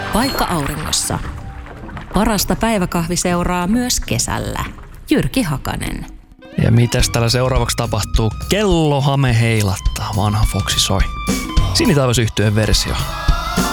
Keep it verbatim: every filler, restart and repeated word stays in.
Paikka auringossa. Parasta päiväkahviseuraa myös kesällä. Jyrki Hakanen. Ja mitäs täällä seuraavaksi tapahtuu? Kellohame heilattaa, vanha Foxy soi. Sinitaivasyhtyeen versio.